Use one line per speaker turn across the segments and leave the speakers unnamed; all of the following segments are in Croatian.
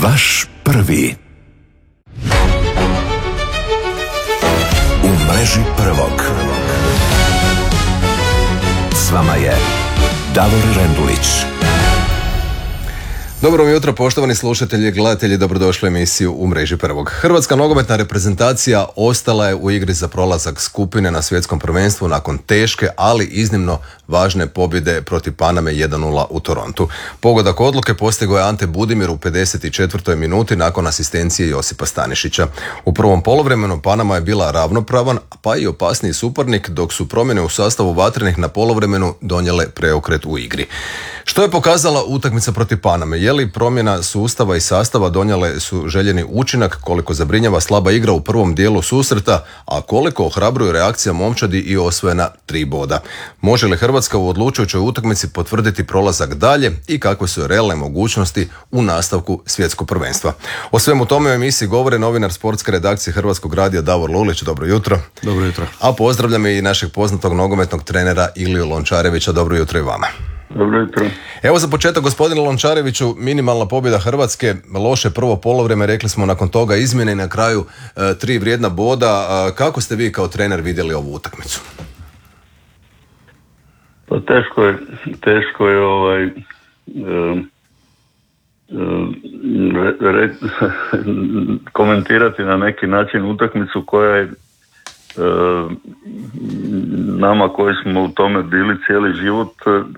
Vaš prvi. U mreži prvog. S vama je Davor Rendulić.
Dobro jutro, poštovani slušatelji i gledatelji, dobrodošli u emisiju U mreži prvog. Hrvatska nogometna reprezentacija ostala je u igri za prolazak skupine na svjetskom prvenstvu nakon teške, ali iznimno važne pobjede protiv Paname 1-0 u Torontu. Pogodak odluke postigao je Ante Budimir u 54. minuti nakon asistencije Josipa Stanišića. U prvom poluvremenu Panama je bila ravnopravan, pa i opasniji suparnik, dok su promjene u sastavu vatrenih na poluvremenu donijele preokret u igri. Što je pokazala utakmica protiv Paname? Je li promjena sustava i sastava donijele su željeni učinak, koliko zabrinjava slaba igra u prvom dijelu susreta, a koliko ohrabruju reakcija momčadi i osvojena 3 boda? Može li Hrvatska u odlučujućoj utakmici potvrditi prolazak dalje i kakve su realne mogućnosti u nastavku svjetskog prvenstva? O svemu tome u emisiji govore novinar sportske redakcije Hrvatskog radija Davor Lulić. Dobro jutro.
Dobro jutro.
A pozdravljam i našeg poznatog nogometnog trenera Iliju Lončarevića. Dobro jutro i vama.
Dobro jutro.
Evo za početak, gospodine Lončareviću, minimalna pobjeda Hrvatske, loše prvo polovreme, rekli smo nakon toga izmjene i na kraju 3 vrijedna boda. Kako ste vi kao trener vidjeli ovu utakmicu?
Pa teško je komentirati na neki način utakmicu koja je nama koji smo u tome bili cijeli život,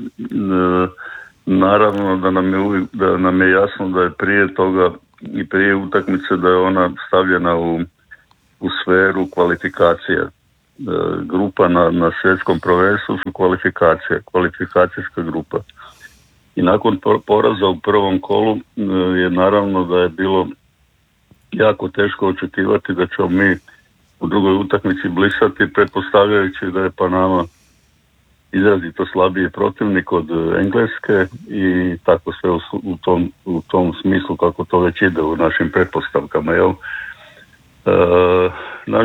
naravno da nam je jasno da je prije toga i prije utakmice da je ona stavljena u sferu kvalifikacije. Grupa na svjetskom prvenstvu su kvalifikacijska grupa. I nakon poraza u prvom kolu je naravno da je bilo jako teško očekivati da ćemo mi u drugoj utakmici blisati, pretpostavljajući da je Panama izrazito slabiji protivnik od Engleske i tako sve u tom smislu kako to već ide u našim pretpostavkama.